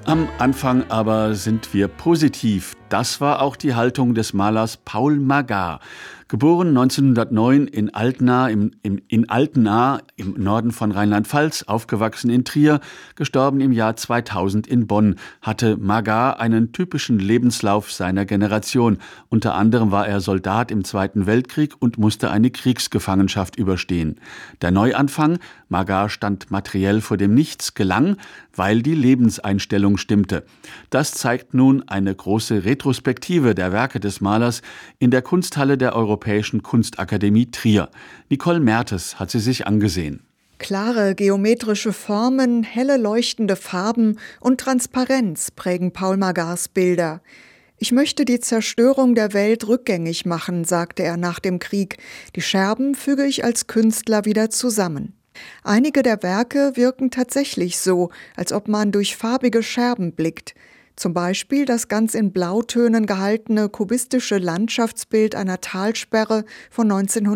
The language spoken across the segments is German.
Am Anfang aber sind wir positiv. Das war auch die Haltung des Malers Paul Margard. Geboren 1909 in Altena im Norden von Rheinland-Pfalz, aufgewachsen in Trier, gestorben im Jahr 2000 in Bonn, hatte Margard einen typischen Lebenslauf seiner Generation. Unter anderem war er Soldat im Zweiten Weltkrieg und musste eine Kriegsgefangenschaft überstehen. Der Neuanfang, Margard stand materiell vor dem Nichts, gelang, weil die Lebenseinstellung stimmte. Das zeigt nun eine große Retrospektive der Werke des Malers in der Kunsthalle der Europäischen Kunstakademie Trier. Nicole Mertes hat sie sich angesehen. Klare geometrische Formen, helle leuchtende Farben und Transparenz prägen Paul Margards Bilder. Ich möchte die Zerstörung der Welt rückgängig machen, sagte er nach dem Krieg. Die Scherben füge ich als Künstler wieder zusammen. Einige der Werke wirken tatsächlich so, als ob man durch farbige Scherben blickt. Zum Beispiel das ganz in Blautönen gehaltene kubistische Landschaftsbild einer Talsperre von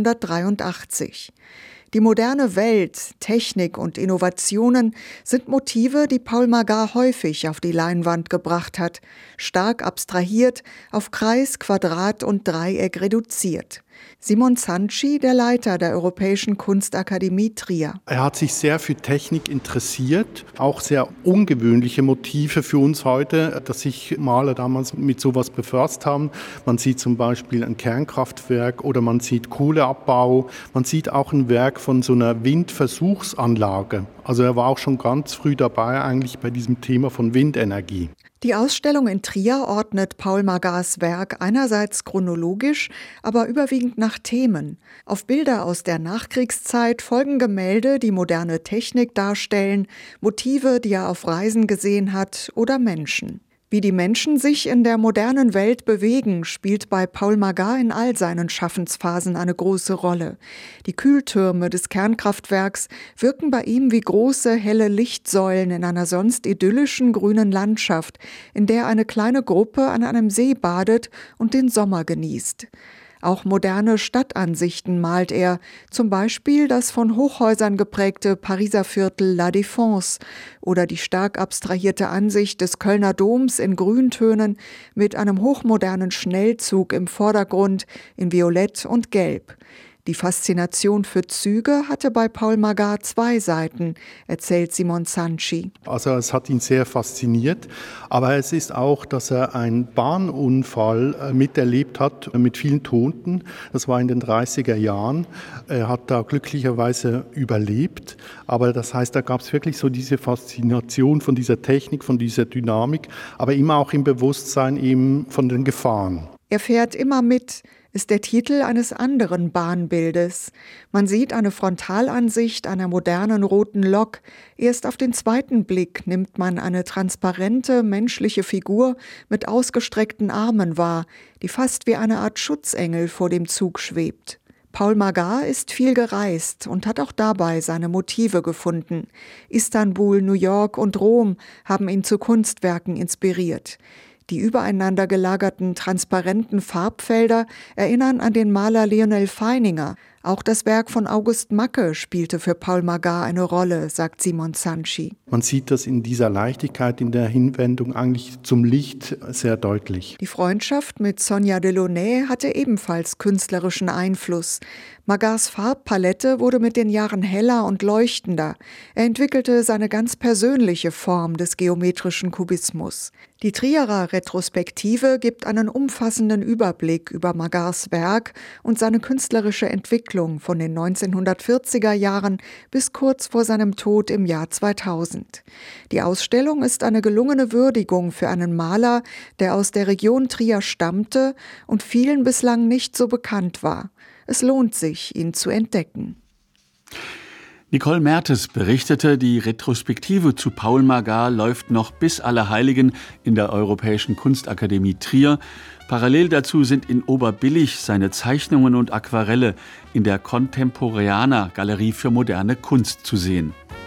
1983. Die moderne Welt, Technik und Innovationen sind Motive, die Paul Margard häufig auf die Leinwand gebracht hat, stark abstrahiert, auf Kreis, Quadrat und Dreieck reduziert. Simon Sanci, der Leiter der Europäischen Kunstakademie Trier. Er hat sich sehr für Technik interessiert, auch sehr ungewöhnliche Motive für uns heute, dass sich Maler damals mit sowas befasst haben. Man sieht zum Beispiel ein Kernkraftwerk oder man sieht Kohleabbau. Man sieht auch ein Werk von so einer Windversuchsanlage. Also er war auch schon ganz früh dabei eigentlich bei diesem Thema von Windenergie. Die Ausstellung in Trier ordnet Paul Margards Werk einerseits chronologisch, aber überwiegend nach Themen. Auf Bilder aus der Nachkriegszeit folgen Gemälde, die moderne Technik darstellen, Motive, die er auf Reisen gesehen hat, oder Menschen. Wie die Menschen sich in der modernen Welt bewegen, spielt bei Paul Margard in all seinen Schaffensphasen eine große Rolle. Die Kühltürme des Kernkraftwerks wirken bei ihm wie große, helle Lichtsäulen in einer sonst idyllischen grünen Landschaft, in der eine kleine Gruppe an einem See badet und den Sommer genießt. Auch moderne Stadtansichten malt er, zum Beispiel das von Hochhäusern geprägte Pariser Viertel La Défense oder die stark abstrahierte Ansicht des Kölner Doms in Grüntönen mit einem hochmodernen Schnellzug im Vordergrund in Violett und Gelb. Die Faszination für Züge hatte bei Paul Margard zwei Seiten, erzählt Simon Sanci. Also es hat ihn sehr fasziniert, aber es ist auch, dass er einen Bahnunfall miterlebt hat mit vielen Toten. Das war in den 30er Jahren. Er hat da glücklicherweise überlebt, aber das heißt, da gab es wirklich so diese Faszination von dieser Technik, von dieser Dynamik, aber immer auch im Bewusstsein eben von den Gefahren. Er fährt immer mit, ist der Titel eines anderen Bahnbildes. Man sieht eine Frontalansicht einer modernen roten Lok. Erst auf den zweiten Blick nimmt man eine transparente menschliche Figur mit ausgestreckten Armen wahr, die fast wie eine Art Schutzengel vor dem Zug schwebt. Paul Margard ist viel gereist und hat auch dabei seine Motive gefunden. Istanbul, New York und Rom haben ihn zu Kunstwerken inspiriert. Die übereinander gelagerten transparenten Farbfelder erinnern an den Maler Lyonel Feininger. Auch das Werk von August Macke spielte für Paul Margard eine Rolle, sagt Simon Sanci. Man sieht das in dieser Leichtigkeit, in der Hinwendung eigentlich zum Licht sehr deutlich. Die Freundschaft mit Sonia Delaunay hatte ebenfalls künstlerischen Einfluss. Margards Farbpalette wurde mit den Jahren heller und leuchtender. Er entwickelte seine ganz persönliche Form des geometrischen Kubismus. Die Trierer Retrospektive gibt einen umfassenden Überblick über Margards Werk und seine künstlerische Entwicklung von den 1940er Jahren bis kurz vor seinem Tod im Jahr 2000. Die Ausstellung ist eine gelungene Würdigung für einen Maler, der aus der Region Trier stammte und vielen bislang nicht so bekannt war. Es lohnt sich, ihn zu entdecken. Nicole Mertes berichtete, die Retrospektive zu Paul Margard läuft noch bis Allerheiligen in der Europäischen Kunstakademie Trier. Parallel dazu sind in Oberbillich seine Zeichnungen und Aquarelle in der Contemporaneer Galerie für moderne Kunst zu sehen.